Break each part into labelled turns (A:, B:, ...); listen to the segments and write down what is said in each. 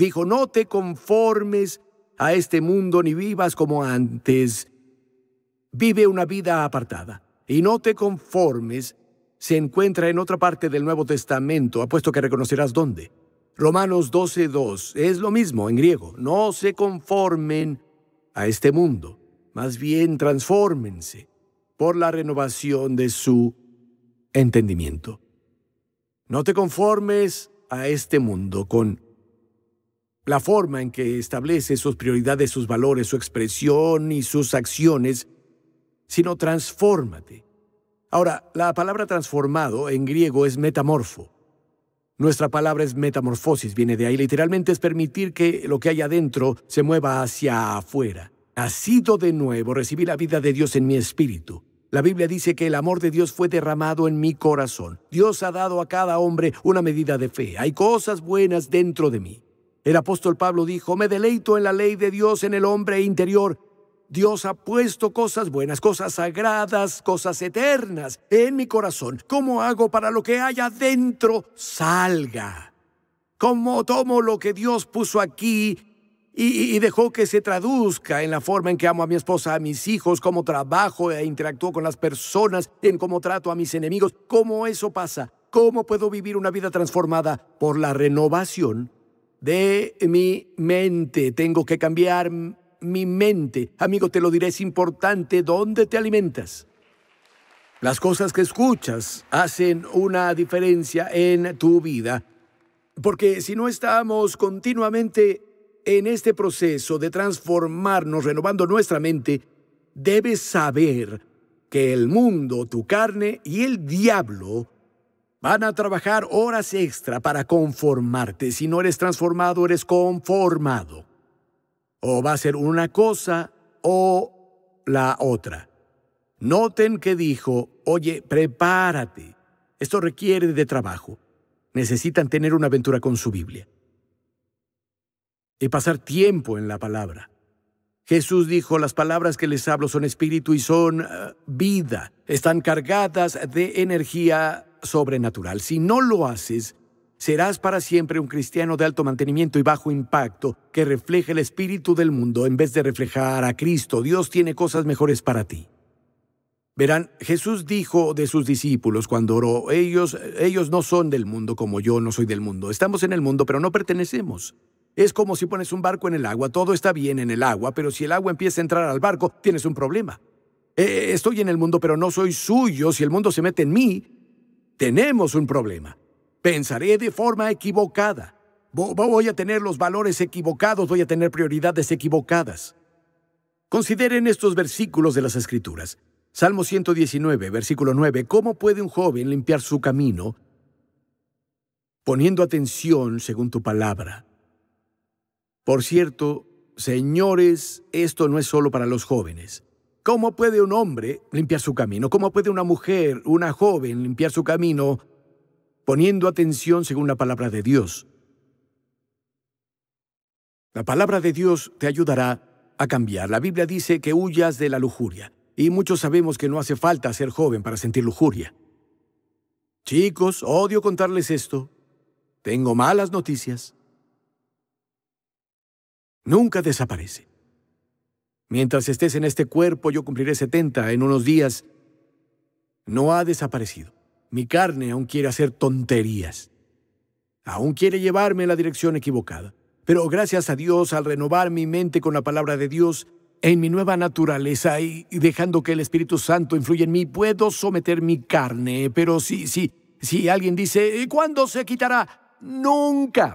A: dijo, no te conformes a este mundo ni vivas como antes. Vive una vida apartada. Y no te conformes se encuentra en otra parte del Nuevo Testamento, apuesto que reconocerás dónde. Romanos 12:2, es lo mismo en griego. No se conformen a este mundo, más bien transfórmense por la renovación de su entendimiento. No te conformes a este mundo con la forma en que establece sus prioridades, sus valores, su expresión y sus acciones, sino transfórmate. Ahora, la palabra transformado en griego es metamorfo. Nuestra palabra es metamorfosis, viene de ahí. Literalmente es permitir que lo que hay adentro se mueva hacia afuera. Nacido de nuevo, recibí la vida de Dios en mi espíritu. La Biblia dice que el amor de Dios fue derramado en mi corazón. Dios ha dado a cada hombre una medida de fe. Hay cosas buenas dentro de mí. El apóstol Pablo dijo, me deleito en la ley de Dios en el hombre interior. Dios ha puesto cosas buenas, cosas sagradas, cosas eternas en mi corazón. ¿Cómo hago para lo que hay adentro salga? ¿Cómo tomo lo que Dios puso aquí y dejó que se traduzca en la forma en que amo a mi esposa, a mis hijos, cómo trabajo e interactúo con las personas, en cómo trato a mis enemigos? ¿Cómo eso pasa? ¿Cómo puedo vivir una vida transformada? Por la renovación de mi mente. Tengo que cambiar mi mente. Amigo, te lo diré, es importante dónde te alimentas. Las cosas que escuchas hacen una diferencia en tu vida. Porque si no estamos continuamente en este proceso de transformarnos, renovando nuestra mente, debes saber que el mundo, tu carne y el diablo van a trabajar horas extra para conformarte. Si no eres transformado, eres conformado. O va a ser una cosa o la otra. Noten que dijo, oye, prepárate. Esto requiere de trabajo. Necesitan tener una aventura con su Biblia y pasar tiempo en la palabra. Jesús dijo, las palabras que les hablo son espíritu y son vida. Están cargadas de energía sobrenatural. Si no lo haces, serás para siempre un cristiano de alto mantenimiento y bajo impacto que refleja el espíritu del mundo en vez de reflejar a Cristo. Dios tiene cosas mejores para ti. Verán, Jesús dijo de sus discípulos cuando oró, ellos no son del mundo como yo no soy del mundo. Estamos en el mundo, pero no pertenecemos. Es como si pones un barco en el agua. Todo está bien en el agua, pero si el agua empieza a entrar al barco, tienes un problema. Estoy en el mundo, pero no soy suyo. Si el mundo se mete en mí, tenemos un problema. Pensaré de forma equivocada. Voy a tener los valores equivocados, voy a tener prioridades equivocadas. Consideren estos versículos de las Escrituras. Salmo 119, versículo 9. ¿Cómo puede un joven limpiar su camino? Poniendo atención según tu palabra. Por cierto, señores, esto no es solo para los jóvenes. ¿Cómo puede un hombre limpiar su camino? ¿Cómo puede una mujer, una joven, limpiar su camino? Poniendo atención según la palabra de Dios. La palabra de Dios te ayudará a cambiar. La Biblia dice que huyas de la lujuria. Y muchos sabemos que no hace falta ser joven para sentir lujuria. Chicos, odio contarles esto. Tengo malas noticias. Nunca desaparece. Mientras estés en este cuerpo, yo cumpliré 70 en unos días. No ha desaparecido. Mi carne aún quiere hacer tonterías. Aún quiere llevarme en la dirección equivocada. Pero gracias a Dios, al renovar mi mente con la palabra de Dios, en mi nueva naturaleza y dejando que el Espíritu Santo influya en mí, puedo someter mi carne. Pero si alguien dice, ¿cuándo se quitará? Nunca.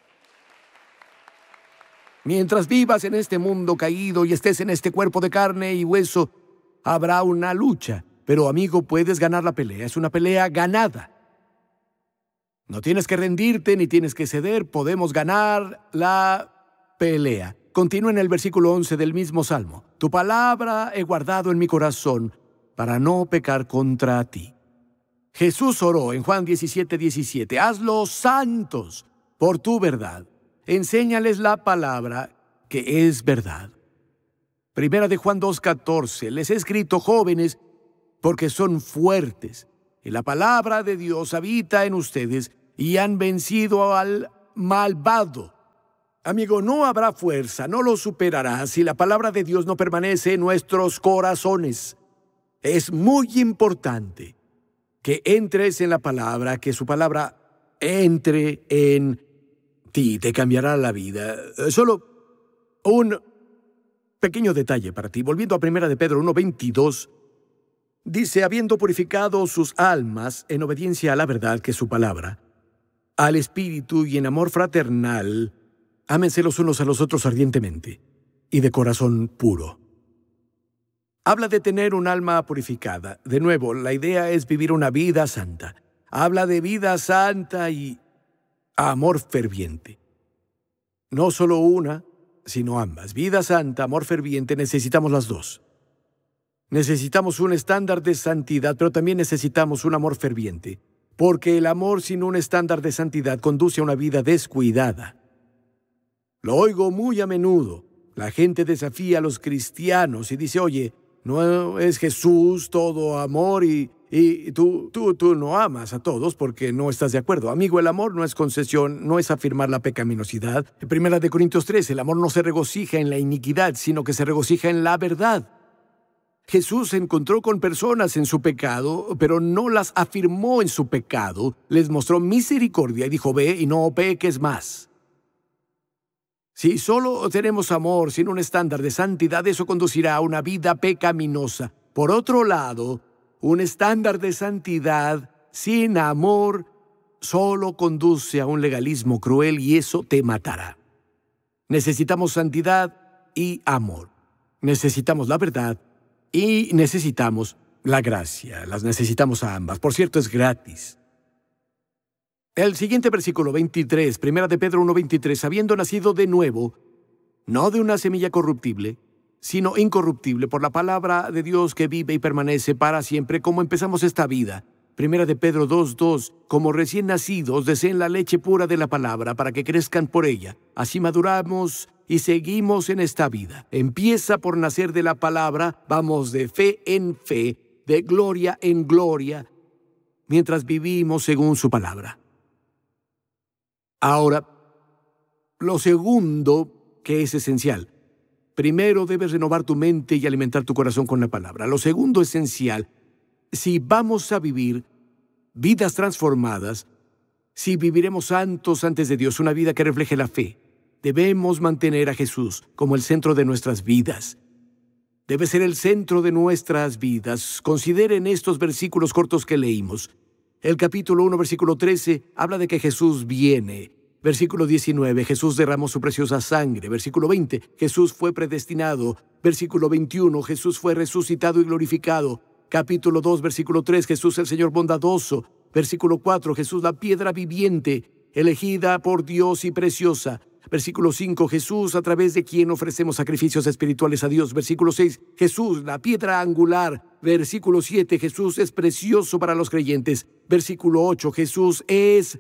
A: Mientras vivas en este mundo caído y estés en este cuerpo de carne y hueso, habrá una lucha. Pero, amigo, puedes ganar la pelea. Es una pelea ganada. No tienes que rendirte ni tienes que ceder. Podemos ganar la pelea. Continúa en el versículo 11 del mismo Salmo. Tu palabra he guardado en mi corazón para no pecar contra ti. Jesús oró en Juan 17:17. Hazlos santos por tu verdad. Enséñales la palabra que es verdad. Primera de Juan 2:14. Les he escrito, jóvenes, porque son fuertes, y la palabra de Dios habita en ustedes, y han vencido al malvado. Amigo, no habrá fuerza, no lo superará si la palabra de Dios no permanece en nuestros corazones. Es muy importante que entres en la palabra, que su palabra entre en ti, te cambiará la vida. Solo un pequeño detalle para ti. Volviendo a 1 de Pedro 1:22, dice, habiendo purificado sus almas en obediencia a la verdad, que es su palabra, al Espíritu y en amor fraternal, ámense los unos a los otros ardientemente y de corazón puro. Habla de tener un alma purificada. De nuevo, la idea es vivir una vida santa. Habla de vida santa y amor ferviente. No solo una, sino ambas. Vida santa, amor ferviente, necesitamos las dos. Necesitamos un estándar de santidad, pero también necesitamos un amor ferviente, porque el amor sin un estándar de santidad conduce a una vida descuidada. Lo oigo muy a menudo. La gente desafía a los cristianos y dice, oye, ¿no es Jesús todo amor y tú no amas a todos porque no estás de acuerdo? Amigo, el amor no es concesión, no es afirmar la pecaminosidad. En 1 Corintios 3, el amor no se regocija en la iniquidad, sino que se regocija en la verdad. Jesús se encontró con personas en su pecado, pero no las afirmó en su pecado. Les mostró misericordia y dijo, ve y no peques más. Si solo tenemos amor sin un estándar de santidad, eso conducirá a una vida pecaminosa. Por otro lado, un estándar de santidad sin amor solo conduce a un legalismo cruel y eso te matará. Necesitamos santidad y amor. Necesitamos la verdad y necesitamos la gracia. Las necesitamos a ambas. Por cierto, es gratis. El siguiente versículo 23, 1 de Pedro 1:23, habiendo nacido de nuevo, no de una semilla corruptible, sino incorruptible por la palabra de Dios que vive y permanece para siempre, como empezamos esta vida. 1 de Pedro 2:2, como recién nacidos, deseen la leche pura de la palabra para que crezcan por ella. Así maduramos y seguimos en esta vida. Empieza por nacer de la palabra, vamos de fe en fe, de gloria en gloria, mientras vivimos según su palabra. Ahora, lo segundo que es esencial. Primero debes renovar tu mente y alimentar tu corazón con la palabra. Lo segundo esencial, si vamos a vivir vidas transformadas, si viviremos santos antes de Dios, una vida que refleje la fe, debemos mantener a Jesús como el centro de nuestras vidas. Debe ser el centro de nuestras vidas. Consideren estos versículos cortos que leímos. El capítulo 1, versículo 13, habla de que Jesús viene. Versículo 19, Jesús derramó su preciosa sangre. Versículo 20, Jesús fue predestinado. Versículo 21, Jesús fue resucitado y glorificado. Capítulo 2, versículo 3, Jesús el Señor bondadoso. Versículo 4, Jesús la piedra viviente, elegida por Dios y preciosa. Versículo 5, Jesús a través de quien ofrecemos sacrificios espirituales a Dios. Versículo 6, Jesús la piedra angular. Versículo 7, Jesús es precioso para los creyentes. Versículo 8, Jesús es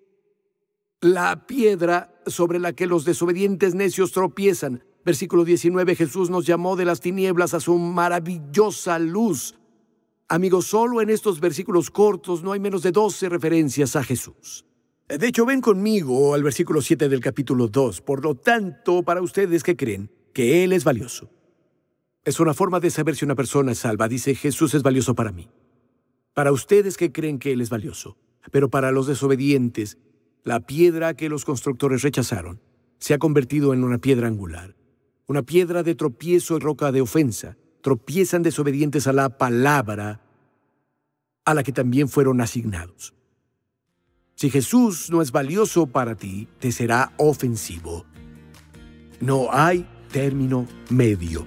A: la piedra sobre la que los desobedientes necios tropiezan. Versículo 19, Jesús nos llamó de las tinieblas a su maravillosa luz. Amigos, solo en estos versículos cortos no hay menos de 12 referencias a Jesús. De hecho, ven conmigo al versículo 7 del capítulo 2. Por lo tanto, para ustedes que creen que Él es valioso. Es una forma de saber si una persona es salva. Dice, Jesús es valioso para mí. Para ustedes que creen que Él es valioso. Pero para los desobedientes, la piedra que los constructores rechazaron se ha convertido en una piedra angular. Una piedra de tropiezo y roca de ofensa. Tropiezan desobedientes a la palabra a la que también fueron asignados. Si Jesús no es valioso para ti, te será ofensivo. No hay término medio.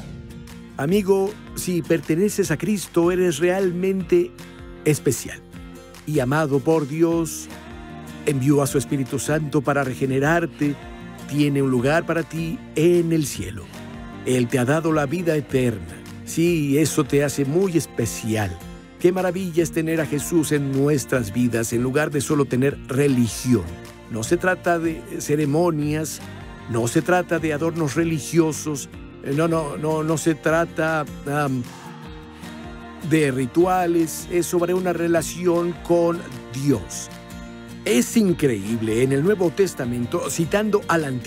A: Amigo, si perteneces a Cristo, eres realmente especial y amado por Dios. Envió a su Espíritu Santo para regenerarte. Tiene un lugar para ti en el cielo. Él te ha dado la vida eterna. Sí, eso te hace muy especial. Qué maravilla es tener a Jesús en nuestras vidas en lugar de solo tener religión. No se trata de ceremonias, no se trata de adornos religiosos, no se trata de rituales, es sobre una relación con Dios. Es increíble, en el Nuevo Testamento, citando al Antiguo